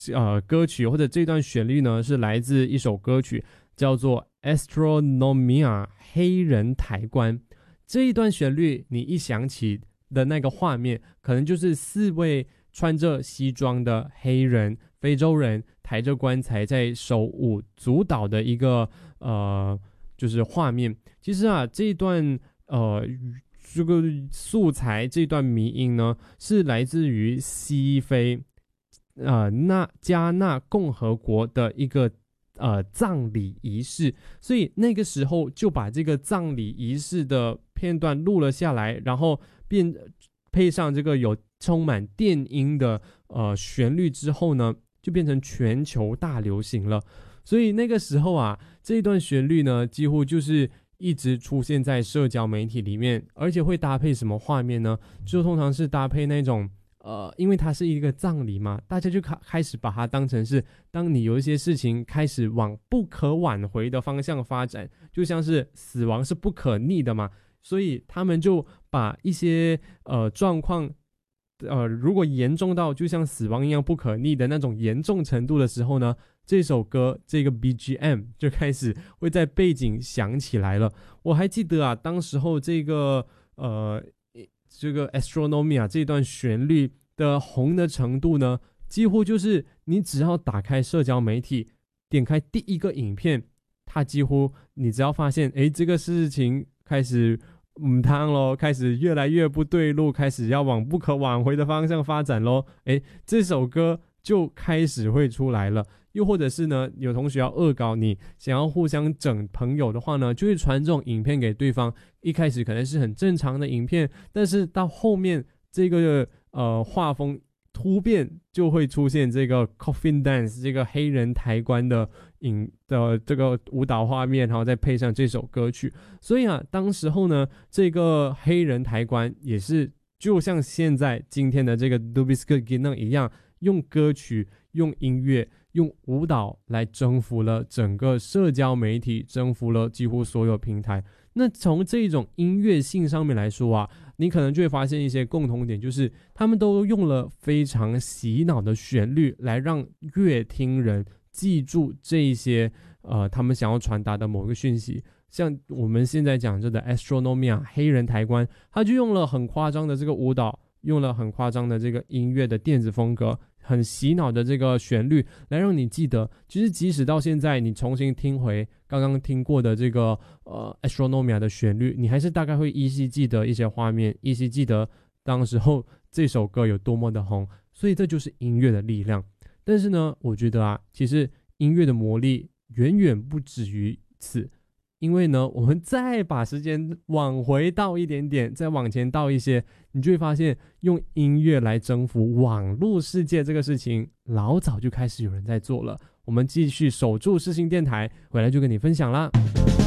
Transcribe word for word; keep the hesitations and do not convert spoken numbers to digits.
呃歌曲或者这段旋律呢，是来自一首歌曲叫做 Astronomia 黑人抬棺。这一段旋律你一想起的那个画面，可能就是四位穿着西装的黑人非洲人抬着棺材在手舞足蹈的一个呃就是画面。其实啊，这一段呃这个素材，这段迷音呢，是来自于西非呃那加纳共和国的一个呃葬礼仪式，所以那个时候就把这个葬礼仪式的片段录了下来，然后变配上这个有充满电音的呃旋律之后呢，就变成全球大流行了。所以那个时候啊，这一段旋律呢，几乎就是一直出现在社交媒体里面，而且会搭配什么画面呢？就通常是搭配那种呃，因为它是一个葬礼嘛，大家就开始把它当成是，当你有一些事情开始往不可挽回的方向发展，就像是死亡是不可逆的嘛，所以他们就把一些呃状况，呃，如果严重到就像死亡一样不可逆的那种严重程度的时候呢，这首歌这个 B G M 就开始会在背景响起来了。我还记得啊，当时候这个呃。这个 Astronomia 这段旋律的红的程度呢，几乎就是你只要打开社交媒体，点开第一个影片，它几乎你只要发现，诶，这个事情开始母汤咯，开始越来越不对路，开始要往不可挽回的方向发展咯，诶，这首歌就开始会出来了。又或者是呢，有同学要恶搞你，想要互相整朋友的话呢，就会传这种影片给对方。一开始可能是很正常的影片，但是到后面这个呃画风突变，就会出现这个 coffin dance 这个黑人抬棺的影的这个舞蹈画面，然后再配上这首歌曲。所以啊，当时候呢，这个黑人抬棺也是就像现在今天的这个 Dubisco Ginang 一样，用歌曲、用音乐、用舞蹈来征服了整个社交媒体，征服了几乎所有平台。那从这种音乐性上面来说啊，你可能就会发现一些共同点，就是他们都用了非常洗脑的旋律来让乐听人记住这一些呃他们想要传达的某个讯息。像我们现在讲这的 Astronomia 黑人抬棺，他就用了很夸张的这个舞蹈，用了很夸张的这个音乐的电子风格，很洗脑的这个旋律来让你记得。其实即使到现在你重新听回刚刚听过的这个呃 Astronomia 的旋律，你还是大概会依稀记得一些画面，依稀记得当时候这首歌有多么的红。所以这就是音乐的力量。但是呢，我觉得啊，其实音乐的魔力远远不止于此。因为呢，我们再把时间往回倒一点点，再往前倒一些，你就会发现用音乐来征服网络世界这个事情老早就开始有人在做了。我们继续守住世新电台，回来就跟你分享啦。